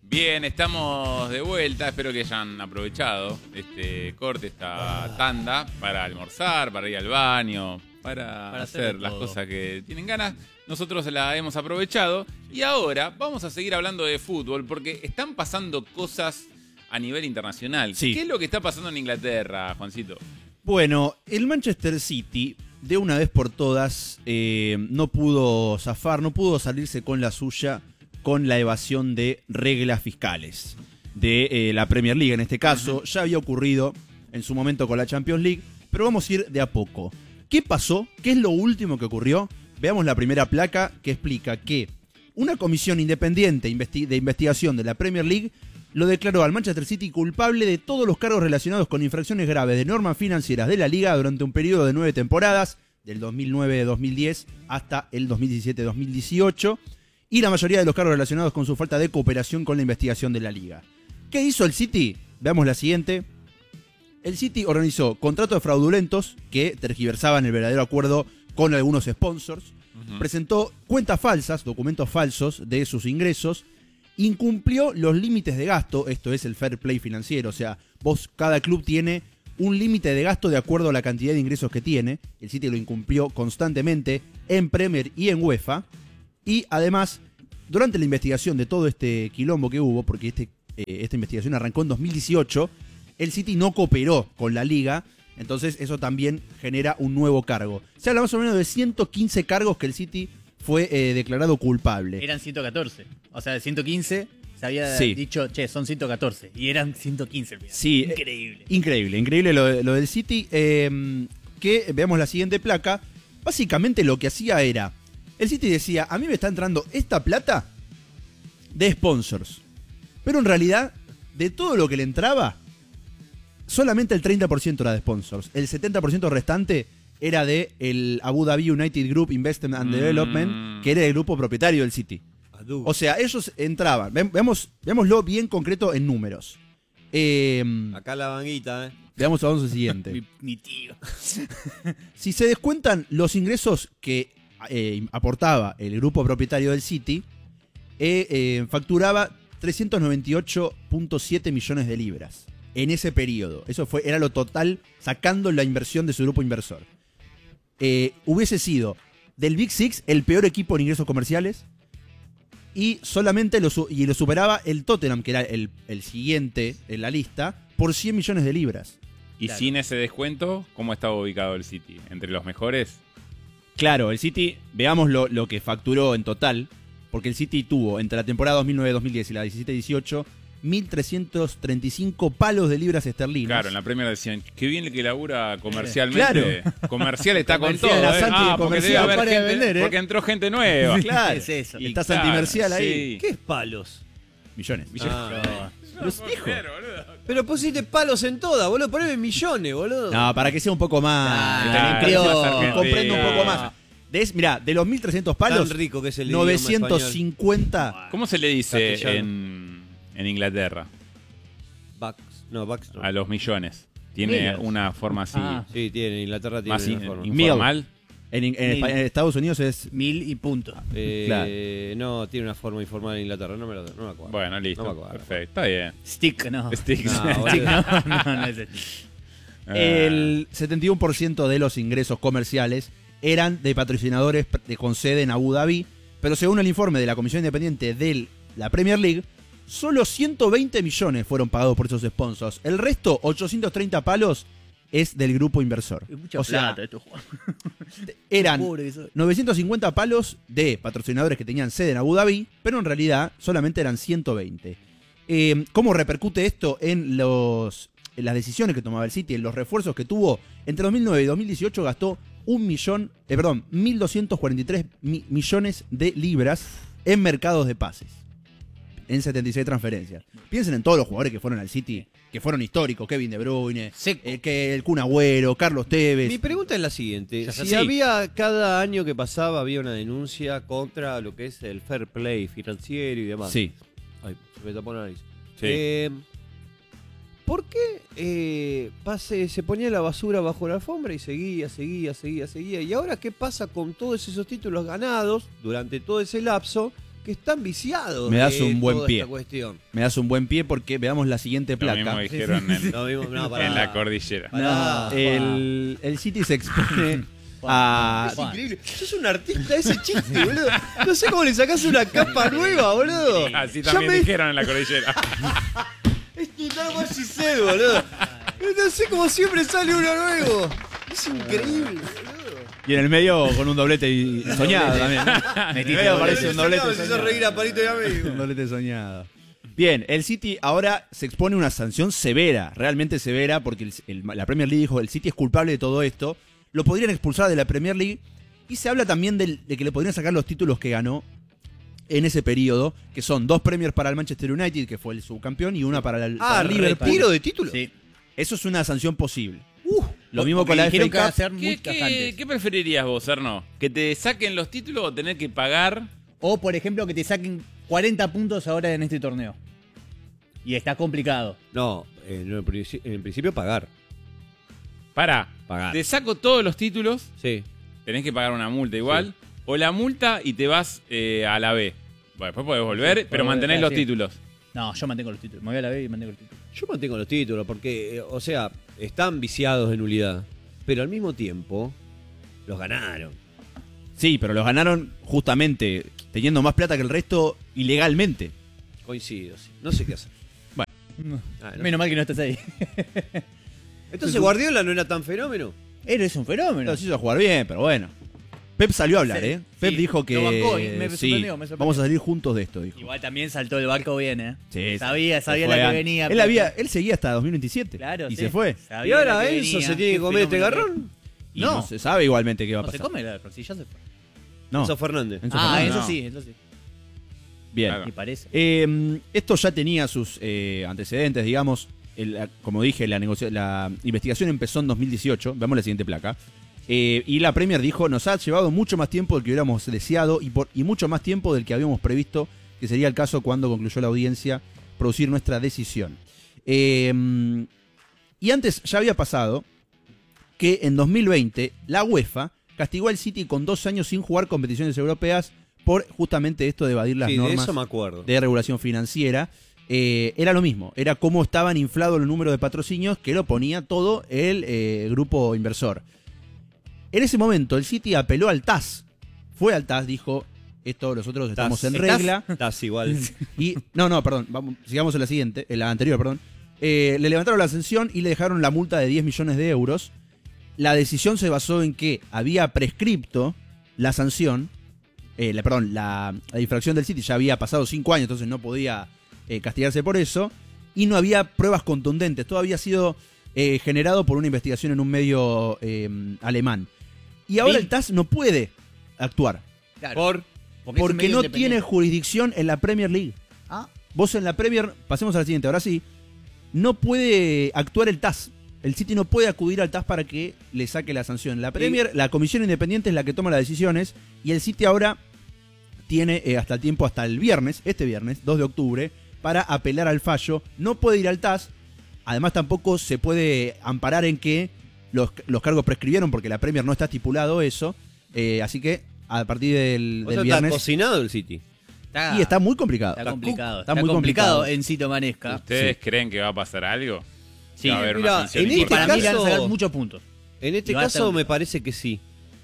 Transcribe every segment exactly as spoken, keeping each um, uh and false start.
Bien, estamos de vuelta. Espero que hayan aprovechado este corte, esta tanda, para almorzar, para ir al baño, para, Para hacer, hacer las todo. cosas que tienen ganas. Nosotros la hemos aprovechado y ahora vamos a seguir hablando de fútbol porque están pasando cosas a nivel internacional. Sí. ¿Qué es lo que está pasando en Inglaterra, Juancito? Bueno, el Manchester City, de una vez por todas, eh, no pudo zafar, no pudo salirse con la suya con la evasión de reglas fiscales de eh, la Premier League. En este caso, uh-huh. ya había ocurrido en su momento con la Champions League, pero vamos a ir de a poco. ¿Qué pasó? ¿Qué es lo último que ocurrió? Veamos la primera placa que explica que una comisión independiente investi- de investigación de la Premier League lo declaró al Manchester City culpable de todos los cargos relacionados con infracciones graves de normas financieras de la Liga durante un periodo de nueve temporadas, del dos mil nueve a dos mil diez hasta el dos mil diecisiete a dos mil dieciocho, y la mayoría de los cargos relacionados con su falta de cooperación con la investigación de la Liga. ¿Qué hizo el City? Veamos la siguiente. El City organizó contratos fraudulentos que tergiversaban el verdadero acuerdo con algunos sponsors, uh-huh. presentó cuentas falsas, documentos falsos de sus ingresos, incumplió los límites de gasto, esto es el fair play financiero, o sea, vos, cada club tiene un límite de gasto de acuerdo a la cantidad de ingresos que tiene. El City lo incumplió constantemente en Premier y en UEFA. Y además, durante la investigación de todo este quilombo que hubo, porque este, eh, esta investigación arrancó en dos mil dieciocho, el City no cooperó con la Liga, entonces eso también genera un nuevo cargo. Se habla más o menos de ciento quince cargos que el City fue eh, declarado culpable. Eran ciento catorce. O sea, de ciento quince se había sí. dicho, che, son ciento catorce. Y eran ciento quince. Mira. Sí, increíble. Eh, increíble, increíble lo, lo del City. Eh, que veamos la siguiente placa. Básicamente lo que hacía era, el City decía, a mí me está entrando esta plata de sponsors. Pero en realidad, de todo lo que le entraba, solamente el treinta por ciento era de sponsors. El setenta por ciento restante era de el Abu Dhabi United Group Investment and Development, mm. que era el grupo propietario del City. Adu. O sea, ellos entraban. Ve, veamos, veámoslo bien concreto en números. Eh, Acá la banguita, ¿eh? Veamos, vamos al siguiente. mi, mi tío. Si se descuentan los ingresos que eh, aportaba el grupo propietario del City, eh, eh, facturaba trescientos noventa y ocho punto siete millones de libras en ese periodo. Eso fue, era lo total, sacando la inversión de su grupo inversor. Eh, hubiese sido del Big Six el peor equipo en ingresos comerciales y solamente lo, y lo superaba el Tottenham, que era el, el siguiente en la lista, por cien millones de libras. Y claro. Sin ese descuento, ¿cómo estaba ubicado el City? ¿Entre los mejores? Claro, el City, veamos lo, lo que facturó en total, porque el City tuvo entre la temporada dos mil nueve dos mil diez y la diecisiete dieciocho mil trescientos treinta y cinco palos de libras esterlinas. Claro, en la Premier decían, qué bien el que labura comercialmente. Claro. Comercial está comercial, con todo. La ¿eh? Ah, porque, comercial, debe haber para de gente, vender, ¿eh? porque entró gente nueva. Claro. ¿Qué es eso? Y está claro, antimercial ahí. Sí. ¿Qué es palos? Millones. millones. Ah. Los dijo. Pero pusiste palos en todas, boludo. Poneme millones, boludo. No, para que sea un poco más. Ah, que comprenda un poco más. De, mirá, de los mil trescientos palos, tan rico que es el novecientos cincuenta. ¿Cómo se le dice Castellano. en, en Inglaterra? Bucks. No, Bucks no. A los millones. Tiene Millions. una forma así. Ah. Sí, tiene. Inglaterra tiene Más una in- forma. informal. En, en, en, España- en Estados Unidos es. Mil y punto. Eh, Claro. No, tiene una forma informal en Inglaterra. No me lo no me acuerdo. Bueno, listo. No me acuerdo. Perfecto. Está bien. Stick, no. Sticks. No, boludo. Stick, no, no, no es stick. Ah. El setenta y uno por ciento de los ingresos comerciales eran de patrocinadores de, con sede en Abu Dhabi, pero según el informe de la Comisión Independiente de la Premier League, solo ciento veinte millones fueron pagados por esos sponsors. El resto, ochocientos treinta palos, es del grupo inversor. Es mucha o sea, plata esto, Juan. eran Pobre que soy. novecientos cincuenta palos de patrocinadores que tenían sede en Abu Dhabi, pero en realidad solamente eran ciento veinte. Eh, ¿Cómo repercute esto en, los, en las decisiones que tomaba el City, en los refuerzos que tuvo? Entre dos mil nueve y dos mil dieciocho gastó un millón, eh, perdón, mil doscientos cuarenta y tres mi- millones de libras en mercados de pases. En setenta y seis transferencias. Piensen en todos los jugadores que fueron al City, que fueron históricos: Kevin De Bruyne, eh, que el Kun Agüero, Carlos Tevez. Mi pregunta es la siguiente. Ya Si sé. había, cada año que pasaba, había una denuncia contra lo que es el fair play financiero y demás. Sí. Ay, se me tapó la nariz. Sí. Eh, ¿Por qué eh, pase, se ponía la basura bajo la alfombra y seguía, seguía, seguía, seguía? ¿Y ahora qué pasa con todos esos títulos ganados durante todo ese lapso que están viciados. Me das de un buen toda pie. esta cuestión. Me das un buen pie porque veamos la siguiente Lo mismo placa. dijeron en, Lo mismo- no, pará. en la cordillera. Pará. El, el City se expone a... Es increíble. Sos un artista de ese chiste, boludo. No sé cómo le sacás una capa nueva, boludo. Así Ya también me- dijeron en la cordillera. Es total Magicel, boludo. No sé cómo siempre sale uno nuevo. Es increíble, boludo. Y en el medio con un doblete y- soñado también. En el medio aparece un doblete Se hizo soñado. reír a Palito y a Un mí. doblete soñado. Bien, el City ahora se expone a una sanción severa, realmente severa, porque el- el- la Premier League dijo el City es culpable de todo esto. Lo podrían expulsar de la Premier League. Y se habla también del- de que le podrían sacar los títulos que ganó en ese periodo, que son dos premios para el Manchester United, que fue el subcampeón, y una para el, Ah, para el Liverpool. retiro de título. Sí. Eso es una sanción posible. Lo Por- mismo porque con la F A dijeron que van a Cup. ser ¿Qué, muy qué, tajantes. qué preferirías vos, Erno? ¿Que te saquen los títulos o tener que pagar? O, por ejemplo, que te saquen cuarenta puntos ahora en este torneo. Y está complicado. No, en el, princi- en el principio pagar. Pará, Pagar. te saco todos los títulos, Sí. tenés que pagar una multa igual, o la multa y te vas eh, a la B. Bueno, después podés volver, Sí, pero podés mantenés volver, los sí. títulos. No, yo mantengo los títulos. Me voy a la B y mantengo los títulos. Yo mantengo los títulos porque, eh, o sea, están viciados de nulidad. Pero al mismo tiempo, los ganaron. Sí, pero los ganaron justamente teniendo más plata que el resto ilegalmente. Coincido, sí. No sé qué hacer. No. Ah, no. Menos mal que no estás ahí. Entonces Guardiola no era tan fenómeno. Eres un fenómeno. Los hizo jugar bien, pero bueno. Pep salió a hablar, Sí, ¿eh? Pep sí, dijo que lo bancó y me sí, sorprendió, me sorprendió. vamos a salir juntos de esto, dijo. Igual también saltó el barco bien, ¿eh? Sí, sabía, se sabía fue la que antes. venía. Él, pero- había, él seguía hasta dos mil veintisiete. Claro, y sí. se fue. Sabía Y ahora la que Enzo venía. se tiene que Qué comer este fenómeno garrón. Y no. No. se sabe igualmente qué va a No se pasar. come la si ya se fue. No. Enzo Fernández. Enzo Ah, Fernández. eso no. sí, eso sí. Bien. Claro. Me parece. Eh, esto ya tenía sus eh, antecedentes, digamos. El- la- como dije, la, negocia- la investigación empezó en dos mil dieciocho. Veamos la siguiente placa. Eh, y la Premier dijo, nos ha llevado mucho más tiempo del que hubiéramos deseado y, por, y mucho más tiempo del que habíamos previsto, que sería el caso cuando concluyó la audiencia, producir nuestra decisión. Eh, y antes ya había pasado que en dos mil veinte la UEFA castigó al City con dos años sin jugar competiciones europeas por justamente esto de evadir las Sí, de normas eso me acuerdo. de regulación financiera. Eh, era lo mismo, era cómo estaban inflados los números de patrocinios que lo ponía todo el eh, grupo inversor. En ese momento el City apeló al T A S, fue al T A S, dijo, esto nosotros estamos en ¿Estás? regla. Estás igual. Y, no, no, perdón, vamos, sigamos en la siguiente, en la anterior, perdón. Eh, le levantaron la sanción y le dejaron la multa de diez millones de euros. La decisión se basó en que había prescripto la sanción, eh, la, perdón, la, la infracción del City ya había pasado cinco años, entonces no podía eh, castigarse por eso, y no había pruebas contundentes, todo había sido eh, generado por una investigación en un medio eh, alemán. Y ahora Bien. el T A S no puede actuar, Claro. Por. Porque, es un porque medio no independiente. tiene jurisdicción en la Premier League. Ah, Vos en la Premier, pasemos a la siguiente, ahora sí, no puede actuar el T A S. El City no puede acudir al T A S para que le saque la sanción. La Premier, la comisión independiente es la que toma las decisiones y el City ahora tiene eh, hasta el tiempo, hasta el viernes, este viernes, dos de octubre, para apelar al fallo. No puede ir al T A S, además tampoco se puede amparar en que los, los cargos prescribieron porque la Premier no está estipulado eso, eh, así que a partir del, O del sea, está viernes... cocinado el City. está, Y está muy complicado. está complicado. Está Está, muy complicado, complicado. en Cito Manesca. ¿Ustedes creen que va a pasar algo? Sí. Va a haber Mira, una sanción en Y este para mí le van a caso- sacar muchos puntos. En este Y va a caso estar- me parece que sí.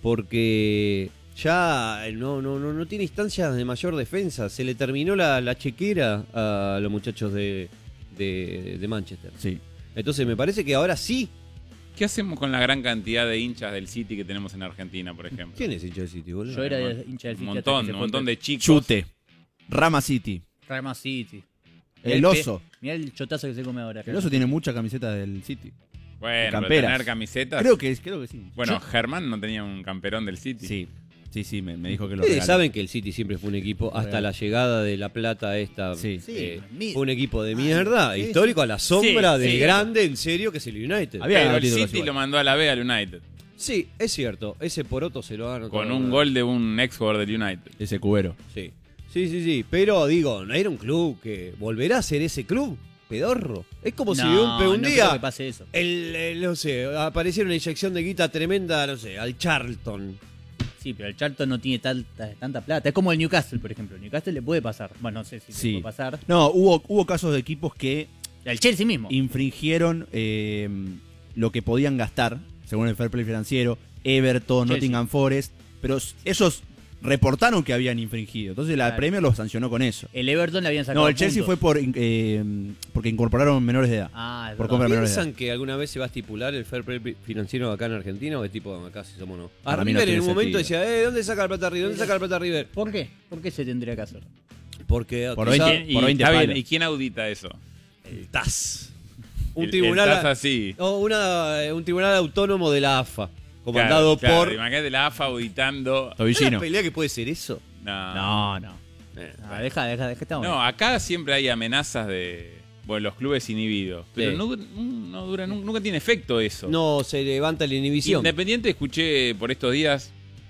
Porque ya no, no, no, no tiene instancias de mayor defensa. Se le terminó la, la chequera a los muchachos de, de, de Manchester. Sí. Entonces me parece que ahora sí. ¿Qué hacemos con la gran cantidad de hinchas del City que tenemos en Argentina, por ejemplo? ¿Quién es hincha del City, boludo? Yo era hincha del Un City. montón, un montón de chicos. Chute. Rama City. Rama City. El Mirá oso. Mirá el chotazo que se come ahora. El oso tiene mucha camiseta del City. Bueno, pero camperas. tener camisetas. Creo que, creo que sí. Bueno, Yo- Germán no tenía un camperón del City. sí. Sí, sí, me, me dijo que lo Ustedes regaló. saben que el City siempre fue un equipo, hasta Real. la llegada de la plata esta, Sí. eh, Sí, mi- fue un equipo de mierda, sí, histórico, a la sombra Sí, del sí. grande, en serio, que es el United. Había Pero ganado el títulos City igual. lo mandó a la B al United. Sí, es cierto, ese poroto se lo ganó Con todo. un gol de un ex jugador del United. Ese cubero. Sí. sí, sí, sí, pero digo, no era un club que volverá a ser ese club, pedorro. Es como si No, un, un no día creo que pase eso. el, el, no sé, apareciera una inyección de guita tremenda, no sé, al Charlton. Sí, pero el Charlton no tiene tanta, tanta plata. Es como el Newcastle, por ejemplo. El Newcastle le puede pasar. Bueno, no sé si Sí. le puede pasar. No, hubo, hubo casos de equipos que El Chelsea mismo. infringieron eh, lo que podían gastar, según el fair play financiero, Everton, Chelsea. Nottingham Forest, pero ellos reportaron que habían infringido. Entonces la Claro. Premier los sancionó con eso. El Everton le habían sacado No, el Chelsea puntos. fue por eh, porque incorporaron menores de edad. Ah, es por verdad. compra de menores de edad. ¿Piensan que alguna vez se va a estipular el fair play financiero acá en Argentina o es tipo acá si somos no? A Para mí no River en tiene un momento sentido. decía, eh, ¿dónde saca la plata River? ¿Dónde saca la plata River? ¿Por qué? ¿Por qué se tendría que hacer? Porque Por quizá veinte Y, por veinte está bien, palos. ¿y quién audita eso? el T A S. Un El- tribunal el T A S así. no, una, eh, un tribunal autónomo de la A F A, Claro, comandado claro, por Imagínate la A F A auditando. ¿Hay Tobillino. una pelea que puede ser eso? No. No, no. Eh, Ah, deja, deja, deja. Estamos No, acá siempre hay amenazas de. Bueno, los clubes inhibidos. Pero Sí. no, no dura, nunca, nunca tiene efecto eso. No se levanta la inhibición. Independiente, escuché por estos días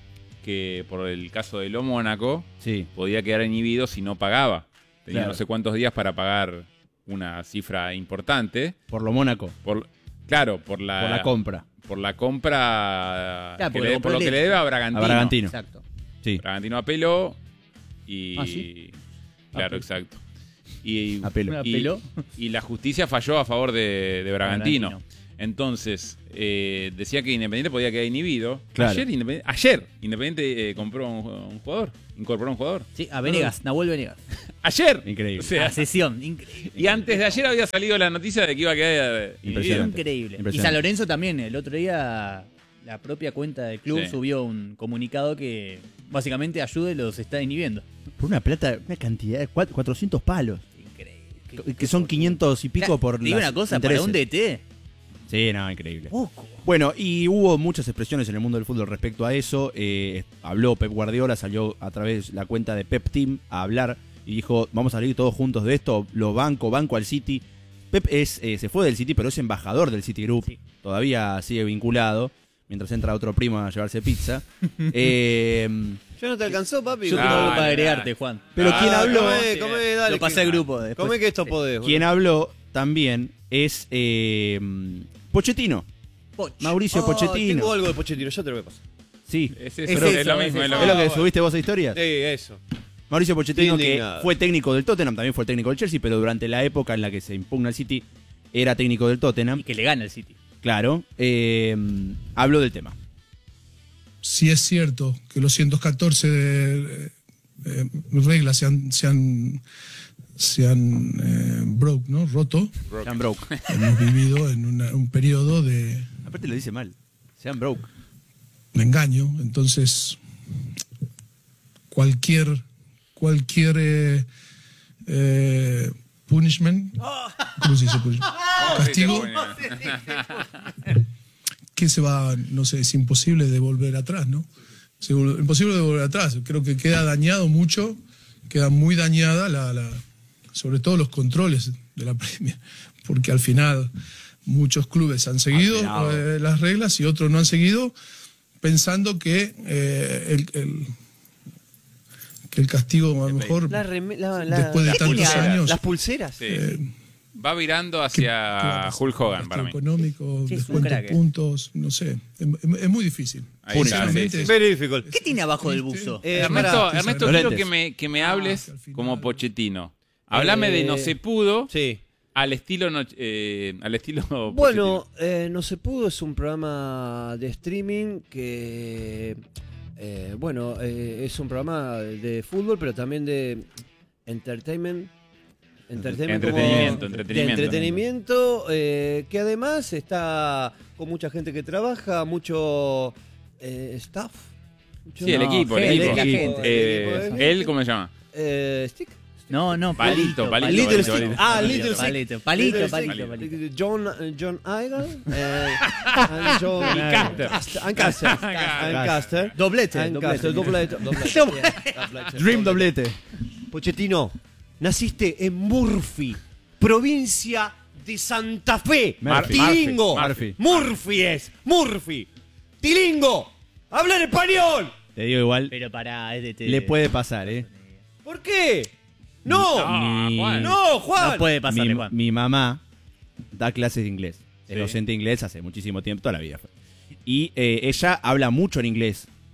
que por el caso de Lo Mónaco Sí. podía quedar inhibido si no pagaba. Tenía Claro. no sé cuántos días para pagar una cifra importante. Por lo Mónaco. Por, claro, por la, Por la compra. por la compra. Claro, que porque le- lo por compró lo el que le Leche. debe a Bragantino. A Bragantino. Exacto. Sí. Bragantino apeló y. Ah, ¿sí? Claro, Apeló. exacto. Y, Apeló. Una y- peló. y la justicia falló a favor de, de Bragantino. Bragantino. Entonces, eh, decía que Independiente podía quedar inhibido. Claro. Ayer, Independiente, ayer Independiente eh, compró un, un jugador, incorporó un jugador. Sí, a Venegas, Nahuel Venegas. ¡Ayer! Increíble. O sea, A sesión, increíble. y antes de ayer había salido la noticia de que iba a quedar eh, inhibido. Impresionante. Increíble. Y Impresionante. San Lorenzo también, el otro día la propia cuenta del club Sí. subió un comunicado que básicamente ayuda y los está inhibiendo. Por una plata, una cantidad de cuat- cuatrocientos palos. Increíble. Que son quinientos y pico por Te digo las una cosa, intereses. para un D T, Sí, no, increíble. poco. Bueno, y hubo muchas expresiones en el mundo del fútbol respecto a eso. Eh, habló Pep Guardiola, salió a través de la cuenta de Pep Team a hablar y dijo, vamos a salir todos juntos de esto, lo banco, banco al City. Pep es, eh, se fue del City, pero es embajador del City Group. Sí. Todavía sigue vinculado, mientras entra otro primo a llevarse pizza. Eh, ¿Ya no te alcanzó, papi? Yo Ah, tengo algo para nah. agregarte, Juan. pero Ah, quien habló, Come, come, dale. Lo pasé al grupo después. Come que esto podés. quien habló también es eh, Pochettino, Poch. Mauricio Oh, Pochettino. Tengo algo de Pochettino, ya te lo voy a pasar. Sí, Es, Es eso, es, eso, lo es mismo, es eso. lo ¿es lo mismo. que subiste vos a historias? Sí, eso. Mauricio Pochettino, Estoy que indignado. fue técnico del Tottenham, también fue técnico del Chelsea, pero durante la época en la que se impugna el City, era técnico del Tottenham. Y que le gana el City. Claro, eh, habló del tema. Si es cierto que los ciento catorce eh, eh, reglas se han, se han, se han eh, broke, ¿no? roto, Sean broke. hemos vivido en una- un periodo de, Aparte lo dice mal. Sean broke. de engaño, entonces cualquier, cualquier eh, eh, punishment, ¿cómo se dice punishment? Castigo, que se va, no sé, es imposible de volver atrás, ¿no? Es imposible de volver atrás. Creo que queda dañado mucho, queda muy dañada, la, la, sobre todo los controles de la Premier, porque al final muchos clubes han seguido eh, las reglas y otros no han seguido, pensando que, eh, el, el- que el castigo a lo mejor La reme- la- la- después de ¿Qué tantos tenía? años Las pulseras. Sí. eh, Va virando que- hacia que va a pasar. Hulk Hogan Castigo para mí. económico, Sí, es un descuento crack, eh. puntos, no sé, es, es- es muy difícil. Ahí está, Sinceramente, sí, sí. Very difficult. ¿Qué tiene abajo del buzo? Eh, Ernesto, pará. Ernesto Los quiero lentes. que me, que me hables que al final- como Pochettino. Háblame de Eh, No se pudo Sí. al estilo no- eh, al estilo Bueno, eh, No se pudo, es un programa de streaming que, eh, bueno, eh, es un programa de fútbol, pero también de entertainment. Entertainment como- Entretenimiento, de entretenimiento. entretenimiento, eh, que además está con mucha gente que trabaja, mucho eh, staff. Mucho- Sí, el No, equipo, el gente, equipo. la gente. Eh, El ¿Él cómo se llama? Eh, Stick. No, no, Palito, palito, Little palito, Stick. palito. Ah, Little Stick. Palito, palito, Little palito, Stick. palito. John, eh, John Idol. eh, and John Y Caster. Caster. And Caster. And Caster. Doblete, And doblete. Caster. Doblete. Doblete. Yeah, doblete. Dream doblete. Pochettino, naciste en Murphy, provincia de Santa Fe. Murphy. Tilingo. Murphy. Murphy es. Murphy. Tilingo. Habla en español. Te digo igual, Pero para, es de T. le puede pasar, ¿eh? ¿Por qué? No. No, Mi- Juan. No, Juan. No puede pasarle, mi, Juan. mi mamá da clases de inglés. Es Sí. docente de inglés hace muchísimo tiempo, toda la vida fue. Y eh, ella habla mucho en inglés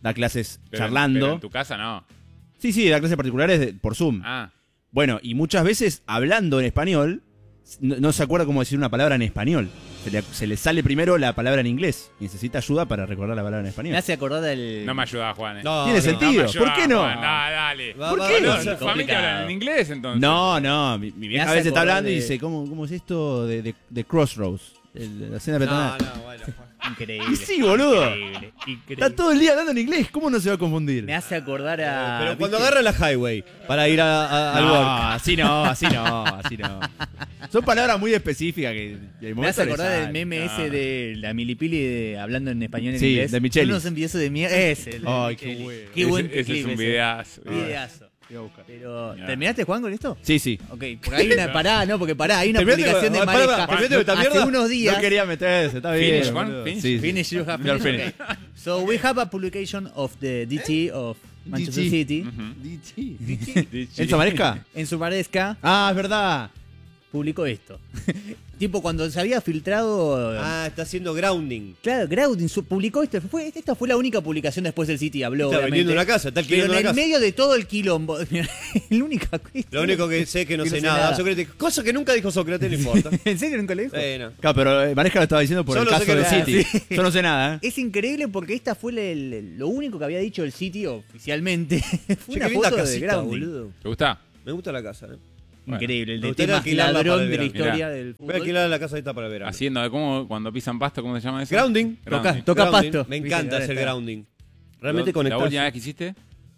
da clases Pero- charlando. pero en tu casa no. Sí, sí, da clases particulares de- por Zoom. Ah, Bueno, y muchas veces hablando en español, no, no se acuerda cómo decir una palabra en español. Se le, se le sale primero la palabra en inglés. Y necesita ayuda para recordar la palabra en Me español. hace acordar del. no me ayuda, Juan. eh. No, Tiene no. sentido. No me ayuda, ¿Por qué no? Juan, no, dale. Va, ¿Por va, qué? va, No, va, tu va. familia complicado. habla en inglés, entonces. No, no, mi, mi vieja hace a veces está acordar hablando y de- dice, ¿cómo, cómo es esto de, de, de Crossroads? El- la escena peatonal. No, no, bueno. Increíble. Y sí, boludo. Increíble, increíble. Está todo el día hablando en inglés, ¿cómo no se va a confundir? Me hace acordar a. Pero cuando ¿viste? agarra la highway para ir a, a- al No, work. así no, así no, así no. Son palabras muy específicas que de Me hace momento le acordar del salen. meme No. ese de la milipili de, hablando en español y en Sí, inglés. de Michelis. Unos envíos de mierda. Ese. el de Ay, qué Michelis. bueno. Qué buen Ese, ese clip es un ese. videazo. Videazo. Voy a buscar. Pero, Ya. ¿terminaste, Juan, con esto? Sí, sí. Ok, porque hay una parada, ¿no? Porque pará, hay una Terminaste publicación de con- pará, Maresca. pará, terminaste con esta Hace mierda. unos días. No quería meterse, está bien. Finish, Juan, boludo. finish. Sí, sí. Finish, you have You're finished. finished. Okay. So we have a publication of the D T of Manchester D T. City. Ujú. ¿Enzo Maresca? En su Maresca Ah, es verdad. publicó esto. Tipo, cuando se había filtrado. Ah, está haciendo grounding. Claro, Groudin su- publicó esto. Fue, esta fue la única publicación después del City. Habló. Está obviamente. vendiendo una casa, está Pero alquilando en una el casa. medio de todo el quilombo. el única Lo único que sé es que no Que sé nada. Sócrates, cosa que nunca dijo Sócrates, no importa. ¿En serio nunca lo dijo? Eh, no. Claro, pero eh, Maresca lo estaba diciendo por Yo el no sé caso qué del nada, City. sí. Yo no sé nada, ¿eh? Es increíble porque esta fue la- el- lo único que había dicho el City oficialmente. fue Che, una qué linda foto de casita, Grounding. boludo. ¿Te gusta? Me gusta la casa, eh. Increíble, el Me de gustaría más alquilarla para ladrón el de la verano. historia Mirá. del Voy a fútbol. alquilar la casa esta para el verano. Haciendo, ¿cómo, cuando pisan pasto, ¿cómo se llama eso? Grounding. Grounding. Toca Grounding. pasto. Me Viste, encanta ahora hacer está. grounding. Realmente ¿La conectarse. última vez que hiciste?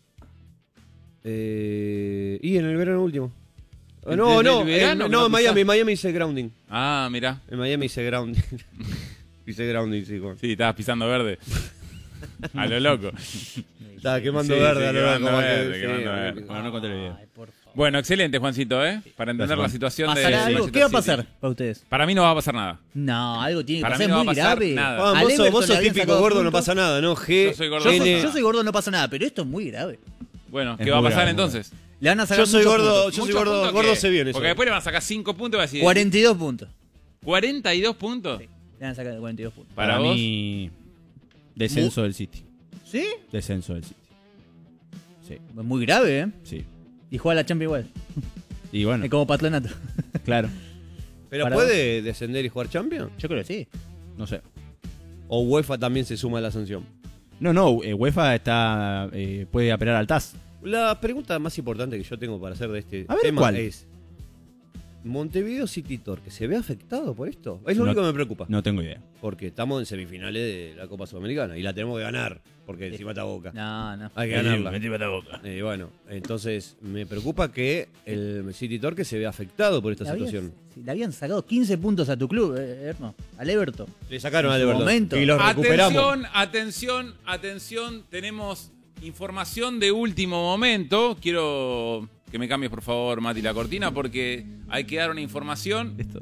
Eh, y en el verano último. Ah, ¿Desde No, el no, verano en, que no, no en Miami, pisás? en Miami hice grounding. Ah, mirá. En Miami hice grounding. hice grounding, sí, Juan. Sí, estabas pisando verde. A lo loco. Estaba quemando Sí, verde, sí, a lo quemando loco, verde, sí, quemando sí, verde. sí. Bueno, no conté el video. Ay, por favor. Bueno, excelente, Juancito, ¿eh? Para entender Gracias, la Juan. situación de. ¿Pasará algo? Manchester ¿Qué va a City. pasar para ustedes? Para mí no va a pasar nada. No, algo tiene que Para pasar. mí no Es va muy a pasar grave. nada. Juan, Al vos sos, Everton vos le sos habían típico sacado gordo, no puntos. pasa nada, ¿no? G, Yo soy gordo. Yo soy, N. yo soy gordo, no pasa nada, pero esto es muy grave. Bueno, Es ¿qué va a muy pasar grave, muy entonces? Le van a sacar Yo soy muchos gordo, puntos. yo soy ¿Muchos gordo, puntos gordo qué? se viene eso. Porque después le van a sacar cinco puntos y va a decir. cuarenta y dos puntos. ¿cuarenta y dos puntos? Sí, le van a sacar cuarenta y dos puntos. Para Para vos. mí, descenso del City. ¿Sí? Descenso del City. Sí, Es muy grave, ¿eh? sí. Y juega la Champions igual. Y bueno, Es como Patronato. claro, ¿Pero Para puede descender y jugar Champions? Yo creo que sí. no sé. ¿O UEFA también se suma a la sanción? No, no, eh, UEFA está eh, puede apelar al T A S. La pregunta más importante que yo tengo para hacer de este A ver, tema ¿cuál? es: ¿Montevideo City Torque se ve afectado por esto? Es lo No- único que me preocupa. No tengo idea. Porque estamos en semifinales de la Copa Sudamericana y la tenemos que ganar, porque encima está Boca. No, no. Hay que ganarla. Y bueno, entonces me preocupa que el City Torque se vea afectado por esta Le habían- situación. sí, le habían sacado quince puntos a tu club, eh, Erno, al Everton. Le sacaron En al su Everton momento. y los recuperamos. Atención, atención, atención. Tenemos información de último momento. Quiero que me cambies, por favor, Mati, la cortina, porque hay que dar una información. Esto.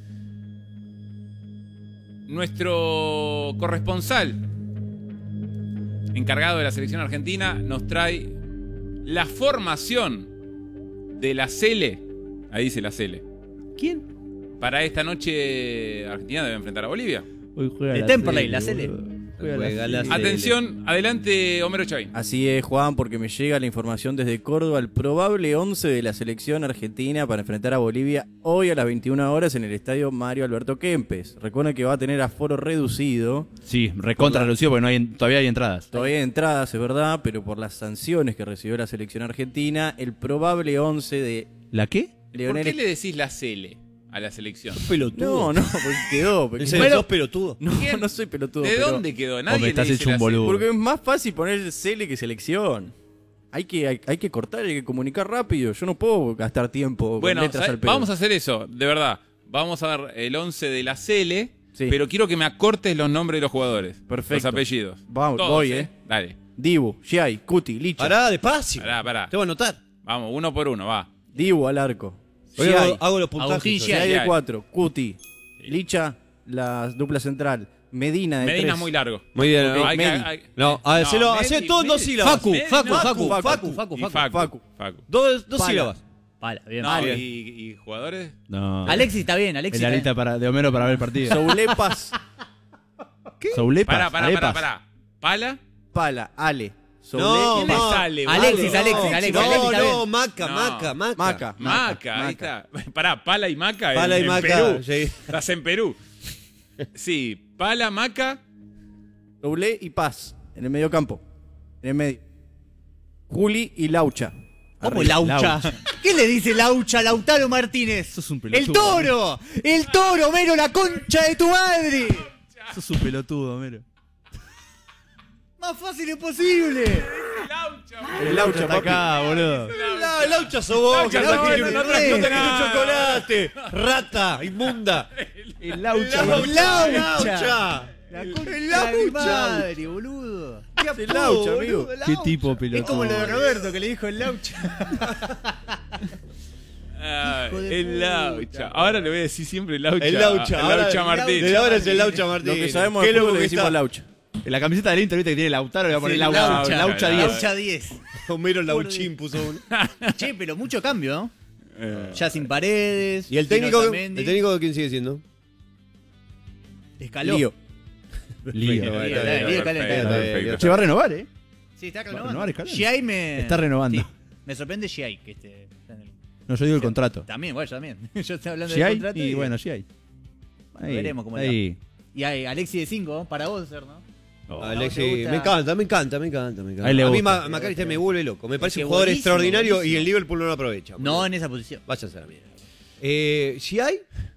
Nuestro corresponsal encargado de la selección argentina nos trae la formación de la Sele. Ahí dice la Sele. ¿Quién? Para esta noche Argentina debe enfrentar a Bolivia. Hoy juega De la Temperley, Sele, la Sele. boludo. Juega la Sele. Atención, adelante Homero Chavín. Así es, Juan, porque me llega la información desde Córdoba, el probable once de la selección argentina para enfrentar a Bolivia hoy a las veintiuna horas en el estadio Mario Alberto Kempes. Recuerden que va a tener aforo reducido. Sí, recontra reducido porque no hay, todavía hay entradas. Todavía hay entradas, es verdad, pero por las sanciones que recibió la selección argentina, el probable once de ¿La qué? ¿Por Leonel... qué le decís la Sele a la selección? No, no, porque quedó. porque- ¿En serio, sos pelotudo? No, ¿Quién? no soy pelotudo. ¿De pero- dónde quedó? O Nadie me le estás dice hecho un la boludo. Porque es más fácil poner Cele que selección. Hay que, hay, hay que cortar, hay que comunicar rápido. Yo no puedo gastar tiempo Bueno, con letras ¿sabes? al pedo. vamos a hacer eso, de verdad. Vamos a dar el once de la Sele, Sí. pero quiero que me acortes los nombres de los jugadores. Perfecto. Los apellidos. Vamos, Todos, voy, eh. Dale. Dibu, Giai, Cuti, Licha. Pará, despacio. Pará, pará. Te voy a anotar. Vamos, uno por uno, va. Dibu al arco. Hoy Giai, hago, hago los Agustín puntajes. Giai. Giai de Giai. cuatro. Cuti, Licha, la dupla central. Medina de Medina tres. es muy largo. Muy bien. Ok, ¿no? Hay que- Medi. hay- No, hacelo, Medi- hacé todo en dos Medi- sílabas. Facu, Medi- Facu, no, Facu, Facu, Facu, Facu, y Facu. Facu. Facu. Facu. Dos, dos Pala. sílabas. Pala, bien. No, bien. y, y jugadores? No. Alexis está bien, Alexis En la está lista bien. para, de Homero para ver el partido. Soulepas, Soulepas, Pará, pará, arepas. pará, pará. Pala, Pala, Ale, Soule No, y ¿Quién le Paz. sale? Alexis, boludo? Alexis, Alexis. No, Alexis, está no, bien. Maca, No. Maca, Maca. Maca. Maca, ahí está. Pará, Pala y Maca en- Pala y en, Maca, Perú. sí. Estás en Perú. Sí, Pala, Maca. Soule y Paz en el medio campo. En el medio. Juli y Laucha. ¿Cómo Arriba. Laucha? ¿Qué le dice Laucha a Lautaro Martínez? Sos un ¡El pelotudo. toro! ¡El toro, Mero, la concha de tu madre! Sos un pelotudo, Mero. Más fácil imposible. El Laucha, Está papi. acá, boludo. La laucha sos vos, Laucha, que no, no, no, no, no, no, no, no tenés no. chocolate, rata, inmunda. El Laucha, Laucha. laucha. La concha El de mi Laucha. madre, boludo. El Laucha, amigo. Qué tipo pelotudo. Es como lo de Roberto que le dijo el Laucha. Ah, Hijo de el puta. Laucha. Ahora le voy a decir siempre Laucha. El laucha, El ahora- Laucha Martín. Desde ahora es el laucha Martín. Lo que sabemos Qué de loco fútbol le que decimos está. Laucha. En la camiseta del Inter, viste que tiene Lautaro, le va a poner Sí, Laucha. Laucha, Laucha diez. Laucha diez. Homero Lauchín puso uno. Che, pero mucho cambio, ¿no? Eh, Ya sin paredes. ¿Y el sin técnico? Otamendi. ¿El técnico quién sigue siendo? Escaló. Lío. Lío. Lío, Bueno, Lío, perfecto, Lío, Caleta. perfecto, perfecto. Se va a renovar, ¿eh? Sí, está Va a renovando. renovar Escalón. Giai me... Está renovando. Sí, me sorprende Giai, que esté está en el... No, yo digo el contrato. También, bueno, yo también. Yo estoy hablando Si del hay, contrato. y bueno, si hay. Ahí, Veremos cómo le ahí. Y hay Alexis de cinco para Bolser, ¿no? oh. Alexis, ¿te gusta? me encanta, me encanta, me encanta, me encanta. A él le A mí gusta. Ma- McAllister me vuelve loco. Me parece que un jugador buenísimo, extraordinario y buenísimo. el Liverpool no lo aprovecha. No en esa posición. Váyanse a la mierda. Eh, si hay,